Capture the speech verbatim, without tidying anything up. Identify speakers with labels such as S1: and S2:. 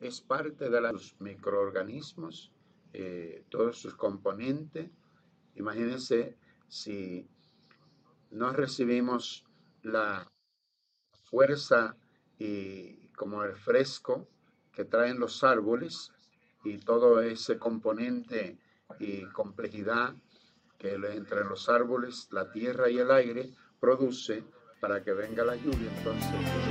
S1: es parte de los microorganismos, eh, todos sus componentes. Imagínense si no recibimos la fuerza y como el fresco que traen los árboles y todo ese componente y complejidad que entre los árboles, la tierra y el aire produce para que venga la lluvia. Entonces